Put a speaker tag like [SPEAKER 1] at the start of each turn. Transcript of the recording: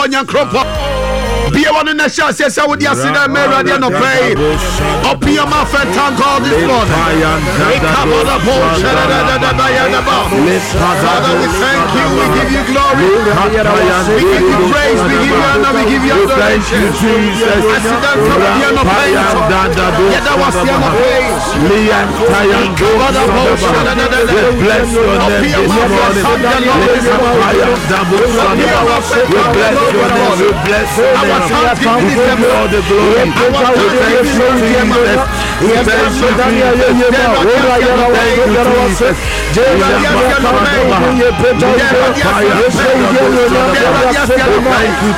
[SPEAKER 1] Nyankopon be one in the church, yes, I would just see that mirror and pray. Open your mouth and thank God this morning. Father, we thank you, we give you glory, we give you praise, we give you honor, we give you adoration. I see them come here no praise. Yet that was the other praise.
[SPEAKER 2] Bless your name this morning. We bless your name. We give you all the glory. Thank you.